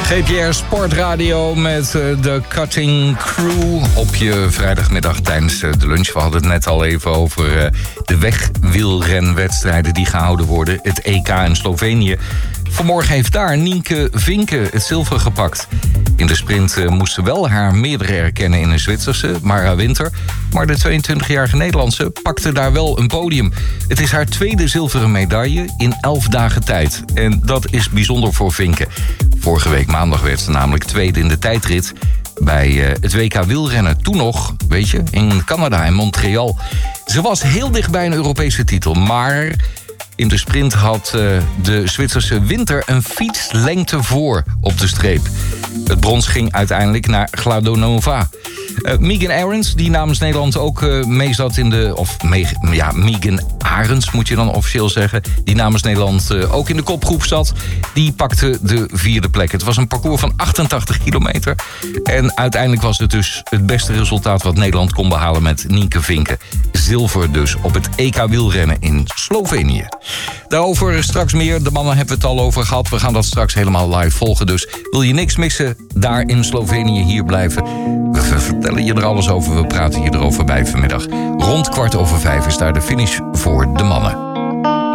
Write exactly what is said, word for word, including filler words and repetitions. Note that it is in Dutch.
G P R Sportradio met uh, de Cutting Crew op je vrijdagmiddag tijdens uh, de lunch. We hadden het net al even over uh, de wegwielrenwedstrijden die gehouden worden. Het E K in Slovenië. Vanmorgen heeft daar Nienke Vinken het zilver gepakt. In de sprint uh, moest ze wel haar meerdere herkennen in een Zwitserse, Mara Winter. Maar de tweeëntwintigjarige Nederlandse pakte daar wel een podium. Het is haar tweede zilveren medaille in elf dagen tijd. En dat is bijzonder voor Vinken. Vorige week maandag werd ze namelijk tweede in de tijdrit bij uh, het W K wielrennen. Toen nog, weet je, in Canada, in Montreal. Ze was heel dicht bij een Europese titel, maar in de sprint had uh, de Zwitserse Winter een fietslengte voor op de streep. Het brons ging uiteindelijk naar Gladonova. Uh, Megan Ahrens, die namens Nederland ook uh, mee zat in de... Of mee, ja, Megan Ahrens moet je dan officieel zeggen. Die namens Nederland uh, ook in de kopgroep zat. Die pakte de vierde plek. Het was een parcours van achtentachtig kilometer. En uiteindelijk was het dus het beste resultaat wat Nederland kon behalen met Nienke Vinken. Zilver dus op het E K wielrennen in Slovenië. Daarover straks meer. De mannen hebben we het al over gehad. We gaan dat straks helemaal live volgen. Dus wil je niks missen daar in Slovenië, hier blijven. We vertellen je er alles over. We praten je erover bij vanmiddag. Rond kwart over vijf is daar de finish voor de mannen.